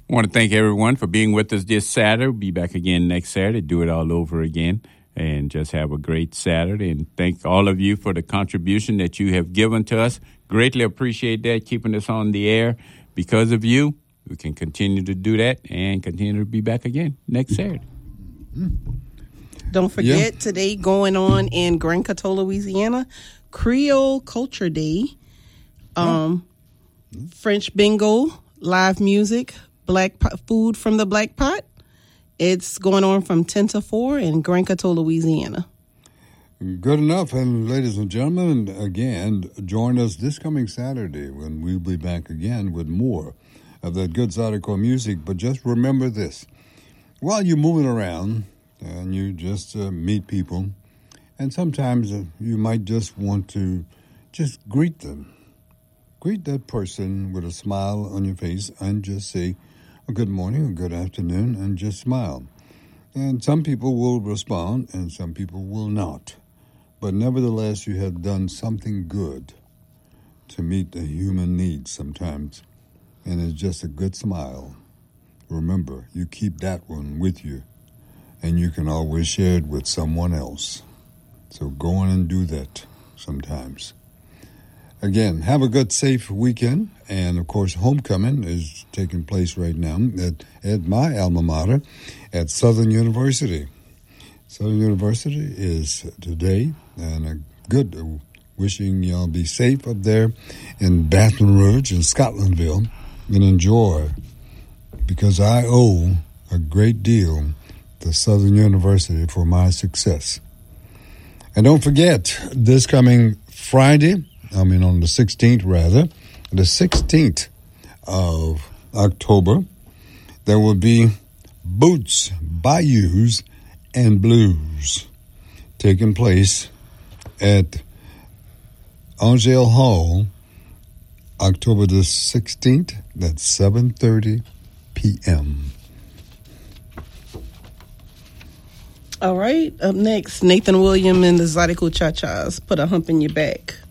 I want to thank everyone for being with us this Saturday. We'll be back again next Saturday, do it all over again, and just have a great Saturday. And thank all of you for the contribution that you have given to us. Greatly appreciate that, keeping us on the air. Because of you, we can continue to do that and continue to be back again next Saturday. Don't forget, today going on in Grand Coteau, Louisiana, Creole Culture Day, French bingo, live music, food from the Black Pot. It's going on from 10 to 4 in Grand Coteau, Louisiana. Good enough. And ladies and gentlemen, again, join us this coming Saturday when we'll be back again with more of that good Zydeco music. But just remember this. While you're moving around and you just meet people, and sometimes you might just want to just greet them. Greet that person with a smile on your face and just say, good morning or good afternoon, and just smile. And some people will respond and some people will not. But nevertheless, you have done something good to meet the human needs sometimes. And it's just a good smile. Remember, you keep that one with you, and you can always share it with someone else. So go on and do that sometimes. Again, have a good, safe weekend. And, of course, homecoming is taking place right now at my alma mater at Southern University. Southern University is today, and a good wishing y'all be safe up there in Baton Rouge and Scotlandville and enjoy, because I owe a great deal to Southern University for my success. And don't forget, this coming Friday, on the 16th rather, the 16th of October, there will be Boots, Bayous, and Blues taking place at Angel Hall, October the 16th at 7:30 p.m. All right, up next, Nathan Williams and the Zydeco Cha-Chas, Put a Hump in Your Back.